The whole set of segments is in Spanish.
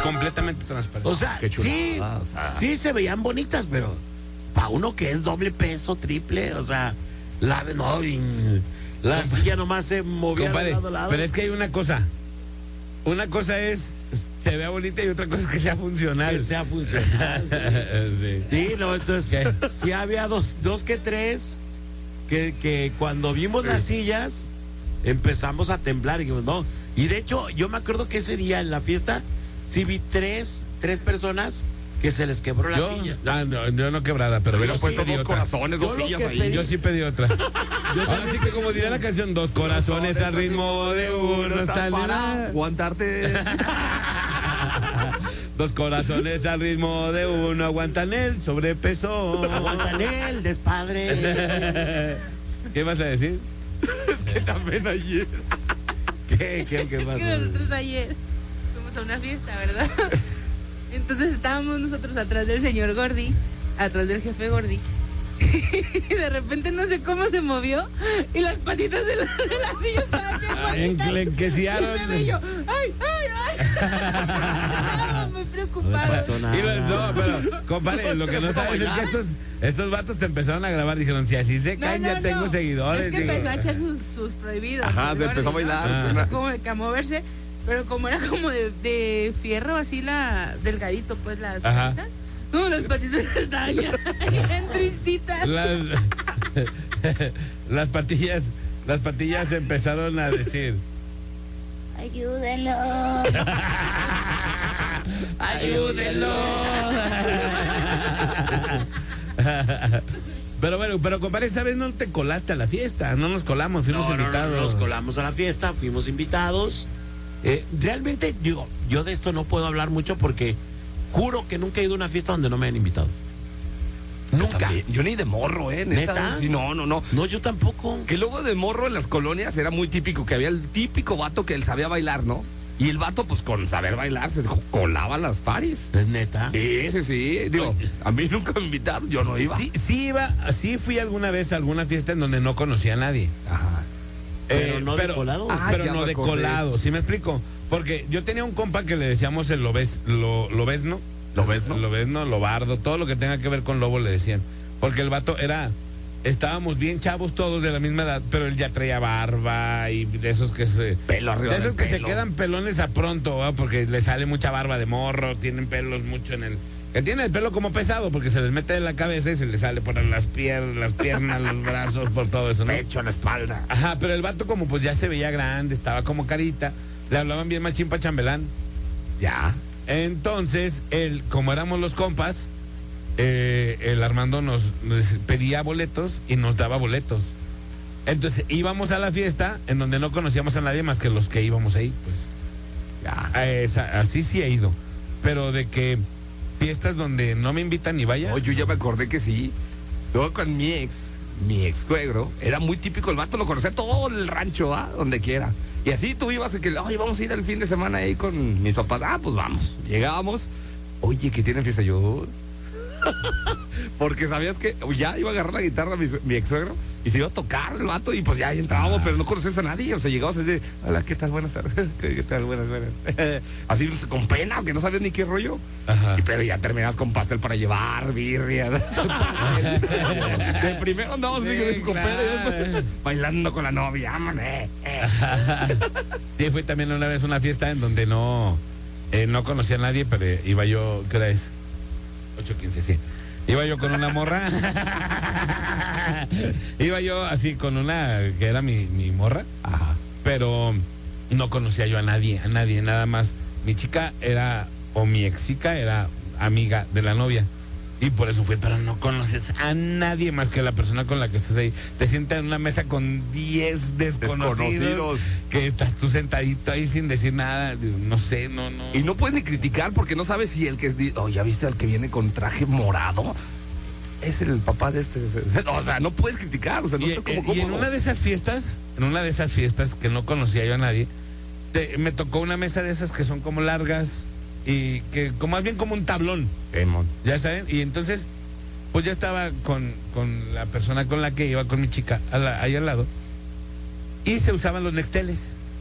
completamente transparente. O sea, Qué chulada, sí, o sea. sí se veían bonitas, pero para uno que es doble peso, triple, o sea, la silla nomás se movía Compadre, de lado a lado. pero es que hay una cosa. Una cosa es se vea bonita y otra cosa es que sea funcional. Que sea funcional. Sí. Sí, no, entonces, sí había dos que tres, que cuando vimos las sillas, empezamos a temblar y dijimos, no. Y de hecho, yo me acuerdo que ese día en la fiesta, sí vi tres personas que se les quebró la silla. No, yo no quebrada, pero Hubiera yo sí puesto pedí dos otra. corazones, dos Yo lo sillas que ahí. pedí- Yo sí pedí otra. Ahora sí que como diría la canción, dos corazones al ritmo de uno están para aguantarte. Dos corazones al ritmo de uno aguantan el sobrepeso. Aguantan el despadre. ¿Qué vas a decir? Que también ayer. ¿Qué Es pasó? que nosotros ayer fuimos a una fiesta, ¿verdad? Entonces estábamos nosotros atrás del señor Gordi, atrás del jefe Gordi. Y de repente no sé cómo se movió y las patitas de la silla estaban bien bonitas. Enclenqueciaron. Y me veo yo, ¡ay! Estaba muy preocupada. No le pasó nada. No, pero, compadre, lo que no sabes es que estos vatos te empezaron a grabar. Dijeron, si así se caen, ya tengo seguidores. Es que Digo, empezó a echar sus prohibidos. Ajá, el te empezó a Gordi, ¿no? bailar. Empezó como que a moverse, pero como era como de fierro, así delgadito, pues las Ajá. patitas. No, las patitas estaban ya bien tristitas. Las patillas empezaron a decir, Ayúdenlo. ¡Ayúdenlo! pero bueno, compadre, esa vez no te colaste a la fiesta, no nos colamos, fuimos invitados. Nos colamos a la fiesta, fuimos invitados. Realmente, digo, yo de esto no puedo hablar mucho porque juro que nunca he ido a una fiesta donde no me han invitado. Nunca. También. Yo ni de morro, neta. ¿Neta? Sí, no. No, yo tampoco. Que luego de morro en las colonias era muy típico que había el típico vato que él sabía bailar, ¿no? Y el vato, pues con saber bailar, se colaba las paris. ¿Es neta? Sí. Digo, a mí nunca me invitaron, yo no iba. Sí fui alguna vez a alguna fiesta en donde no conocía a nadie. Ajá. Pero no de colado. Pero ya no me de acordé. colado, ¿sí me explico? Porque yo tenía un compa que le decíamos el lobesno. Lobesno, lobardo, todo lo que tenga que ver con lobo le decían. Porque el vato estábamos bien chavos todos de la misma edad, pero él ya traía barba y de esos que Pelo arriba de esos del que se pelo. quedan pelones a pronto, ¿va? Porque le sale mucha barba de morro, tienen pelos mucho que tiene el pelo como pesado porque se les mete en la cabeza y se les sale por las piernas, los brazos, por todo eso, ¿no? Pecho, la espalda. Ajá, pero el vato como pues ya se veía grande, estaba como carita, le hablaban bien machín pa' chambelán. Ya. Entonces, como éramos los compas, el Armando nos pedía boletos y nos daba boletos. Entonces íbamos a la fiesta en donde no conocíamos a nadie más que los que íbamos ahí, pues. Ya. Así sí he ido. Pero de que fiestas donde no me invitan ni vaya. No, yo ya me acordé que sí. Luego con mi ex suegro, era muy típico, el vato lo conocía todo el rancho, ¿ah? Donde quiera. Y así tú ibas y que, oye, vamos a ir el fin de semana ahí con mis papás. Ah, pues vamos. Llegábamos, oye, que tienen fiesta yo. Porque sabías que ya iba a agarrar la guitarra mi ex suegro y se iba a tocar el vato y pues ya entrábamos, pero no conocías a nadie. O sea, llegabas así de, hola, ¿qué tal? Buenas tardes. ¿Qué tal? Buenas. Así con pena, que no sabías ni qué rollo. Ajá. Pero ya terminabas con pastel para llevar, birria. De primero andamos Sí, con claro. pena y después bailando con la novia. Vámonos, Sí, fui también una vez a una fiesta en donde no conocía a nadie, pero iba yo, ¿qué hora es? 8:15, sí. Iba yo con una morra. Iba yo así con una que era mi morra. Ajá. Pero no conocía yo a nadie, nada más. Mi chica mi ex chica era amiga de la novia. Y por eso fue, pero no conoces a nadie más que la persona con la que estás ahí. Te sientas en una mesa con 10 desconocidos. Que estás tú sentadito ahí sin decir nada. No sé, no. Y no puedes ni criticar porque no sabes si el que es. Oh, ¿ya viste al que viene con traje morado? Es el papá de este. O sea, no puedes criticar. O sea, no Y, sé cómo. y en una de esas fiestas, que no conocía yo a nadie, me tocó una mesa de esas que son como largas y que como más bien como un tablón. Ya saben, y entonces pues ya estaba con la persona con la que iba, con mi chica ahí al lado, y se usaban los nexteles.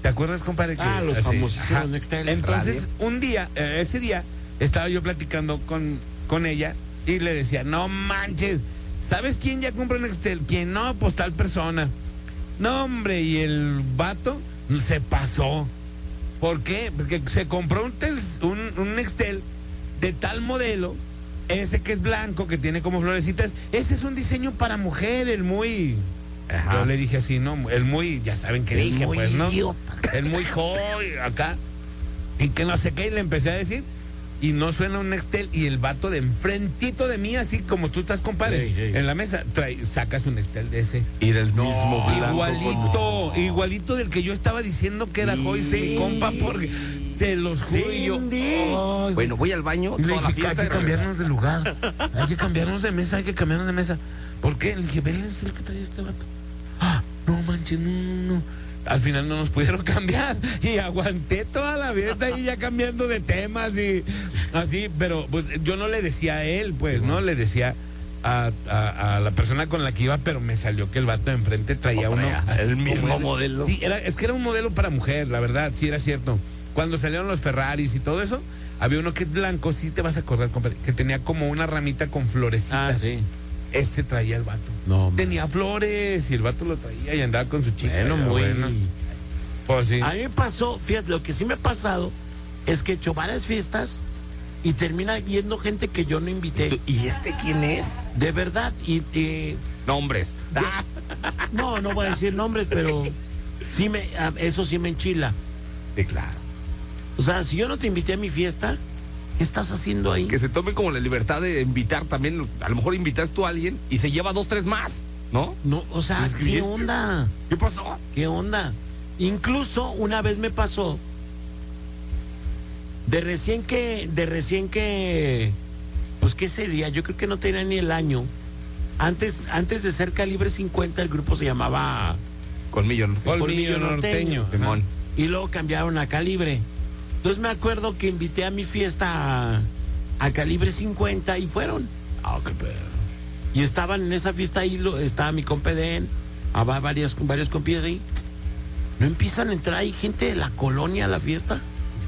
¿Te acuerdas, compadre? Los así, famosísimos ajá. Nextel. Entonces, un día, ese día, estaba yo platicando con ella y le decía, no manches, ¿sabes quién ya compra un Nextel? ¿Quién no? Pues tal persona. No, hombre, y el vato se pasó. ¿Por qué? Porque se compró un Nextel de tal modelo, ese que es blanco, que tiene como florecitas. Ese es un diseño para mujer, el muy... Ajá. Yo le dije así, ¿no? El muy, ya saben qué dije, muy pues, ¿no? idiota. El muy joy, acá. Y que no sé qué, y le empecé a decir. Y no suena un Nextel. Y el vato de enfrentito de mí, así como tú estás, compadre, Ey. en la mesa, sacas un Nextel de ese. Y del mismo blanco. Igualito del que yo estaba diciendo que era joy, Sí. mi compa, porque se los juro y yo. Ay, Bueno, voy al baño y le toda la dije, fiesta. hay que cambiarnos de lugar. Hay que cambiarnos de mesa, hay que cambiarnos de mesa. ¿Por qué? Le dije, ven, es el que trae este vato. Ah, no manches, no. Al final no nos pudieron cambiar y aguanté toda la fiesta y ya cambiando de temas y así, pero pues yo no le decía a él, pues, ¿no? Le decía a la persona con la que iba, pero me salió que el vato de enfrente traía uno así el como mismo ese. modelo. Sí, es que era un modelo para mujer, la verdad, sí era cierto. Cuando salieron los Ferraris y todo eso, había uno que es blanco, sí te vas a acordar, compadre, que tenía como una ramita con florecitas. Sí. Ese traía el vato. No, Tenía flores y el vato lo traía y andaba con su chica. Bueno, muy... Pues sí. A mí me pasó, fíjate, lo que sí me ha pasado es que he hecho varias fiestas y termina yendo gente que yo no invité. ¿Y este quién es? De verdad. Nombres. No voy a decir nombres, pero sí eso sí me enchila. Sí, claro. O sea, si yo no te invité a mi fiesta, ¿qué estás haciendo ahí? Que se tome como la libertad de invitar también. A lo mejor invitas tú a alguien y se lleva 2, 3 más, ¿no? No, o sea, ¿qué ¿Escribiste? onda? ¿Qué pasó? ¿Qué onda? Incluso una vez me pasó de recién que pues qué sería, yo creo que no tenía ni el año. Antes de ser Calibre 50 el grupo se llamaba Colmillo. Colmillo norteño. Simón. y luego cambiaron a Calibre. Entonces me acuerdo que invité a mi fiesta a Calibre 50 y fueron. Ah, qué pedo. Y estaban en esa fiesta ahí, estaba mi compa Eden, varios compis ahí. No empiezan a entrar ahí gente de la colonia a la fiesta.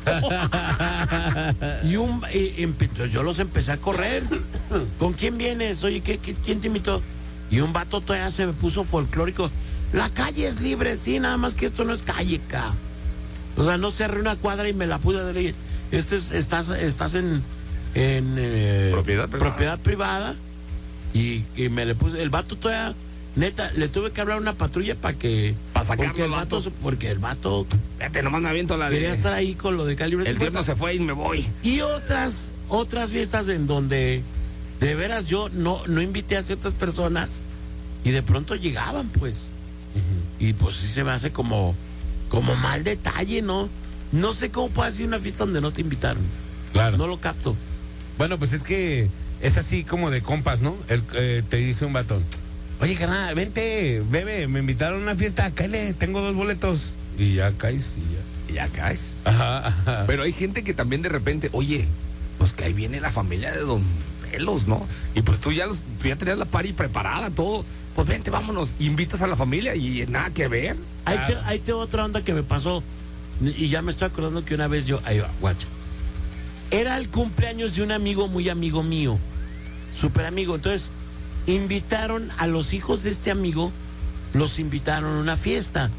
Entonces yo los empecé a correr. ¿Con quién vienes? Oye, ¿quién te invitó? Y un vato todavía se me puso folclórico. La calle es libre, sí, nada más que esto no es calle, ca. O sea, no cerré una cuadra y me la pude dar. Estás en propiedad privada. Y me le puse. El vato todavía, neta, le tuve que hablar a una patrulla para sacarlo. Porque el vato Vete, nomás me aviento la quería de... estar ahí con lo de Calibre El 50. tierno se fue y me voy. Y otras fiestas en donde de veras yo no invité a ciertas personas y de pronto llegaban, pues. Y pues sí se me hace como mal detalle, ¿no? No sé cómo puede ser una fiesta donde no te invitaron. Claro. No lo capto. Bueno, pues es que es así como de compas, ¿no? Te dice un vato, oye, carnal, vente, bebe, me invitaron a una fiesta, cáele, tengo 2 boletos. Y ya caes y ya. Y ya caes. Ajá. Pero hay gente que también de repente, oye, pues que ahí viene la familia de Don Pelos, ¿no? Y pues tú ya tenías la party preparada, todo. Pues vente, vámonos. Invitas a la familia y nada que ver. Ahí te otra onda que me pasó. Y ya me estoy acordando que una vez ahí va, guacho. Era el cumpleaños de un amigo muy amigo mío. Súper amigo. Entonces, invitaron a los hijos de este amigo, los invitaron a una fiesta.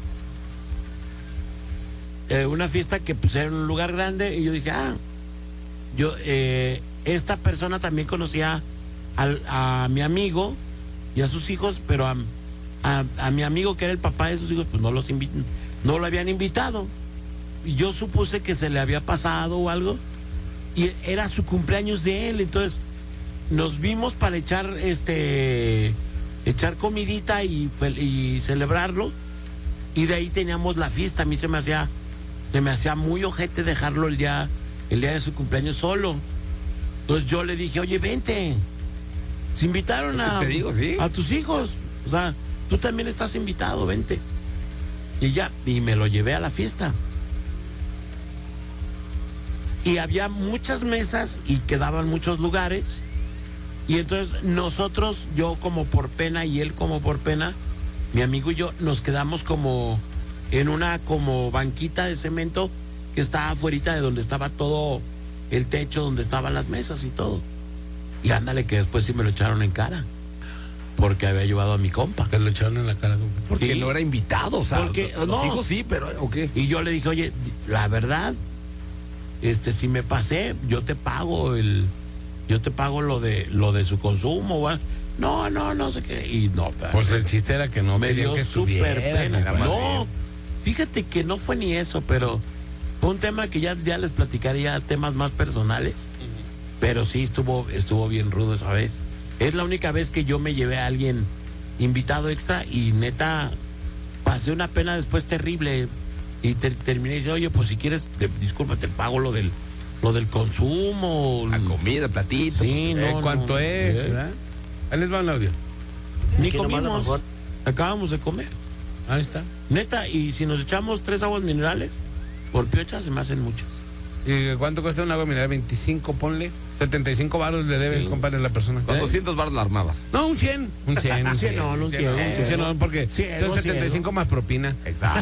Una fiesta que pues era en un lugar grande. Y yo dije, esta persona también conocía a mi amigo y a sus hijos, pero a mi amigo que era el papá de sus hijos, pues no lo habían invitado. Y yo supuse que se le había pasado o algo. Y era su cumpleaños de él, entonces nos vimos para echar comidita y celebrarlo. Y de ahí teníamos la fiesta. A mí se me hacía muy ojete dejarlo el día de su cumpleaños solo. Entonces yo le dije, oye, vente. Se invitaron Te digo, sí. a tus hijos. O sea, tú también estás invitado, vente. Y me lo llevé a la fiesta. Y había muchas mesas y quedaban muchos lugares. Y entonces nosotros, yo como por pena y él como por pena, mi amigo y yo, nos quedamos como en una como banquita de cemento que estaba afuera de donde estaba todo el techo, donde estaban las mesas y todo. Y ándale que después sí me lo echaron en cara, porque había llevado a mi compa. Te lo echaron en la cara, compa. Porque Sí. no era invitado, o sea, Porque, los no. hijos sí, pero ¿o qué? Y yo le dije, oye, la verdad, si me pasé, yo te pago lo de su consumo, ¿va? No sé qué. Y no, Pues el chiste era que no me querían dio que súper estuviera, pena. era más No, bien. fíjate que no fue ni eso, pero fue un tema que ya les platicaría, temas más personales. Pero sí estuvo bien rudo esa vez. Es la única vez que yo me llevé a alguien invitado extra y neta pasé una pena después terrible. Y terminé y dice, oye, pues si quieres, disculpa, te pago lo del consumo. La comida, el platito. Sí, no. ¿Cuánto no. es? ¿Verdad? Ahí les va un audio. Ni Aquí nomás lo comimos. mejor. Acabamos de comer. Ahí está. Neta, y si nos echamos 3 aguas minerales, por piocha se me hacen muchas. ¿Y cuánto cuesta un agua mineral? 25, ponle. 75 baros le debes, compadre, a la persona. Con 200 baros la armabas. No, un 100. Un 100. Un 100, no, un 100, un 100, no, porque 100, son un 100, 75 más propina. Exacto.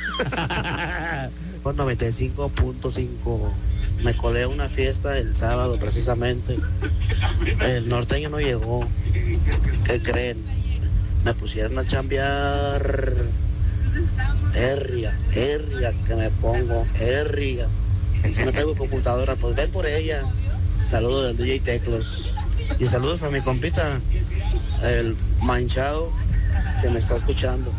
Con 95.5. Me colé a una fiesta el sábado precisamente. El norteño no llegó. ¿Qué creen? Me pusieron a chambear. Herria que me pongo. Herria. Si no traigo computadora, pues ven por ella. Saludos del DJ Teclos. Y saludos a mi compita, el manchado, que me está escuchando.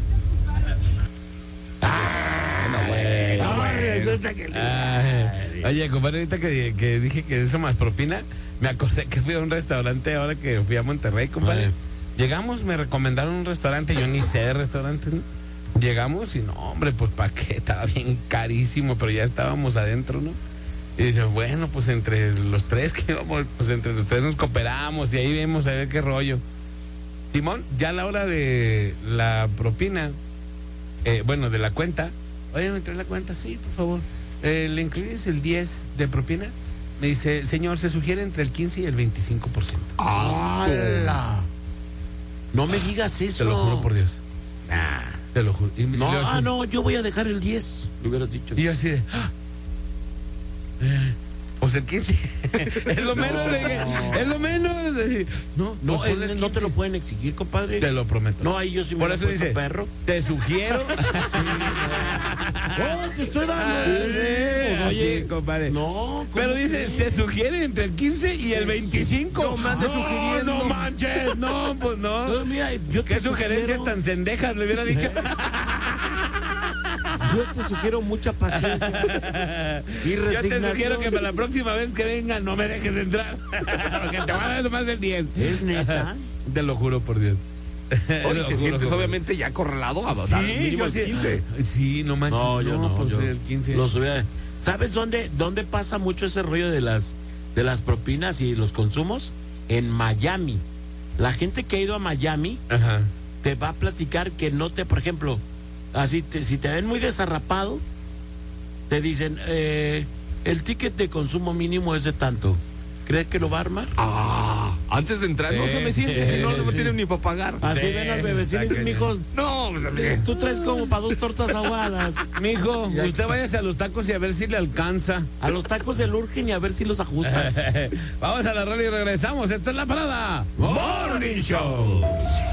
Resulta que Oye, compadre, ahorita que dije que eso más propina, me acordé que fui a un restaurante ahora que fui a Monterrey, compadre. Ay. Llegamos, me recomendaron un restaurante, yo ni sé de restaurantes, ¿no? Llegamos y no, hombre, pues para qué, estaba bien carísimo, pero ya estábamos adentro, ¿no? Y dice, bueno, pues entre los tres que vamos, pues entre los tres nos cooperamos y ahí vemos a ver qué rollo. Simón, ya a la hora de la propina, bueno, de la cuenta, oye, ¿me traes la cuenta? Sí, por favor. ¿Le incluyes el 10 de propina? Me dice, señor, se sugiere entre el 15 y el 25%. ¡Hala! No me digas eso. Te lo juro por Dios. Nah. Te lo juro. Y No, yo así- no, yo voy a dejar el 10. Le hubieras dicho. Y yo así de... ¡ah! Pues el 15. Es lo menos, le dije. Es lo menos. Es decir, no, No, ponle el no te 15. lo pueden exigir, compadre. Te lo prometo. No, ahí yo sí me Por la eso he puesto dice, perro. te sugiero. ¡Oh, te estoy dando! Oye, compadre. No, Pero ¿cómo dice, crees? se sugiere entre el 15 y el 25. No me andes sugiriendo. No manches, no, pues no. No, mira, yo ¿Qué te sugerencias sugiero- tan cendejas le hubiera dicho? Yo te sugiero mucha paciencia y Yo te resignación. sugiero que para la próxima vez que venga no me dejes entrar. Porque te va a dar más del 10. ¿Es neta? Te lo juro por Dios. Oye, Te lo te juro sientes por- obviamente ya acorralado a dar Sí, mínimo yo el sí. 15. Sí, no manches. No, yo no. pues yo el 15. lo subía. ¿Sabes dónde pasa mucho ese rollo de las propinas y los consumos? En Miami. La gente que ha ido a Miami Ajá. te va a platicar que no te, por ejemplo, así si te ven muy desarrapado, te dicen, el ticket de consumo mínimo es de tanto. ¿Crees que lo va a armar? Antes de entrar, no se me siente, si no, no me tienen ni para pagar. Así Sí, ven al bebecín y está dicen, mijo, No, pues amigo. tú traes como para 2 tortas ahogadas. Mijo, usted váyase a los tacos y a ver si le alcanza. A los tacos del Urgen y a ver si los ajustas. Vamos a la radio y regresamos. Esta es la parada. Morning Show.